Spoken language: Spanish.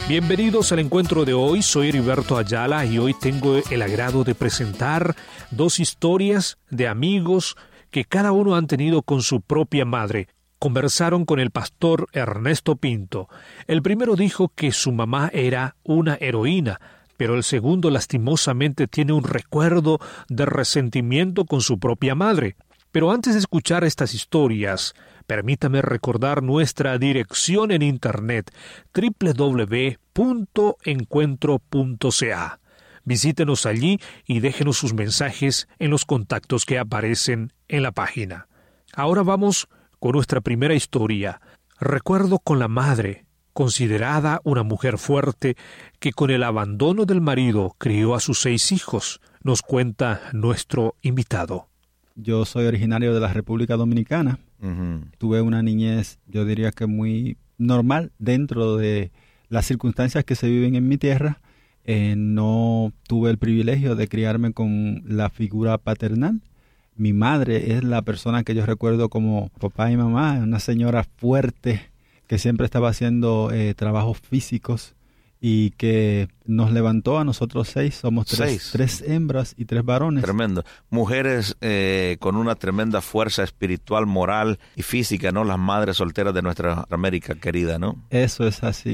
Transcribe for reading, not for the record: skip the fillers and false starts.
Bienvenidos al encuentro de hoy, soy Heriberto Ayala y hoy tengo el agrado de presentar dos historias de amigos que cada uno han tenido con su propia madre. Conversaron con el pastor Ernesto Pinto. El primero dijo que su mamá era una heroína, pero el segundo lastimosamente tiene un recuerdo de resentimiento con su propia madre. Pero antes de escuchar estas historias, permítame recordar nuestra dirección en internet www.encuentro.ca. Visítenos allí y déjenos sus mensajes en los contactos que aparecen en la página. Ahora vamos con nuestra primera historia. Recuerdo con la madre, considerada una mujer fuerte, que con el abandono del marido crió a sus 6 hijos, nos cuenta nuestro invitado. Yo soy originario de la República Dominicana. Tuve una niñez, yo diría que muy normal dentro de las circunstancias que se viven en mi tierra. No tuve el privilegio de criarme con la figura paternal. Mi madre es la persona que yo recuerdo como papá y mamá, una señora fuerte que siempre estaba haciendo trabajos físicos y que nos levantó a nosotros 6, somos 3 hembras y 3 varones. Tremendo. Mujeres con una tremenda fuerza espiritual, moral y física, ¿no? Las madres solteras de nuestra América querida, ¿no? Eso es así.